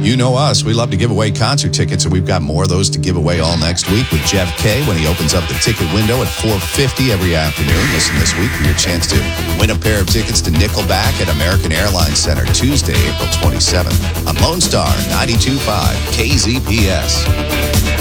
You know us. We love to give away concert tickets, and we've got more of those to give away all next week with Jeff Kay when he opens up the ticket window at 4:50 every afternoon. Listen this week for your chance to win a pair of tickets to Nickelback at American Airlines Center Tuesday, April 27th on Lone Star 92.5 KZPS.